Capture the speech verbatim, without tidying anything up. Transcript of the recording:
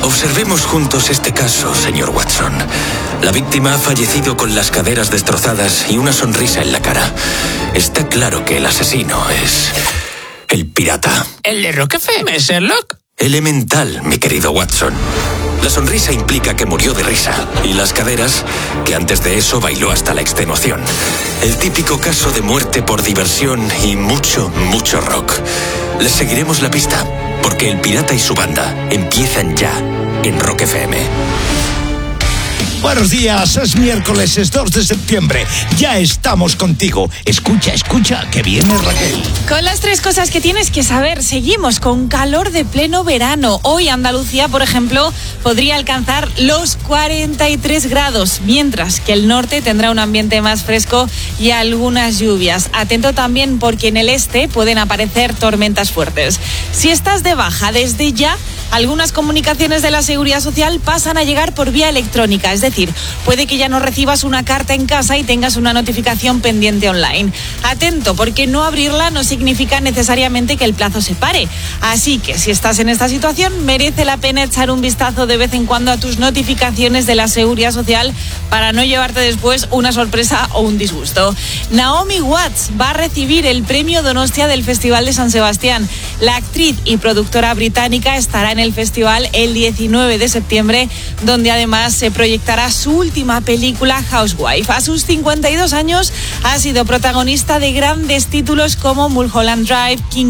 Observemos juntos este caso, señor Watson. La víctima ha fallecido con las caderas destrozadas y una sonrisa en la cara. Está claro que el asesino es... el pirata. ¿El de Rock F M, Sherlock? Elemental, mi querido Watson. La sonrisa implica que murió de risa. Y las caderas, que antes de eso bailó hasta la extenuación. El típico caso de muerte por diversión y mucho, mucho rock. Les seguiremos la pista, porque el pirata y su banda empiezan ya en Rock F M. Buenos días, es miércoles, es dos de septiembre. Ya estamos contigo. Escucha, escucha, que viene Raquel. Con las tres cosas que tienes que saber, seguimos con calor de pleno verano. Hoy Andalucía, por ejemplo, podría alcanzar los cuarenta y tres grados, mientras que el norte tendrá un ambiente más fresco y algunas lluvias. Atento también porque en el este pueden aparecer tormentas fuertes. Si estás de baja desde ya, algunas comunicaciones de la Seguridad Social pasan a llegar por vía electrónica, es decir, puede que ya no recibas una carta en casa y tengas una notificación pendiente online. Atento, porque no abrirla no significa necesariamente que el plazo se pare. Así que si estás en esta situación, merece la pena echar un vistazo de vez en cuando a tus notificaciones de la Seguridad Social para no llevarte después una sorpresa o un disgusto. Naomi Watts va a recibir el premio Donostia del Festival de San Sebastián. La actriz y productora británica estará en el festival el diecinueve de septiembre, donde además se proyectará su última película, Housewife. A sus cincuenta y dos años ha sido protagonista de grandes títulos como Mulholland Drive, King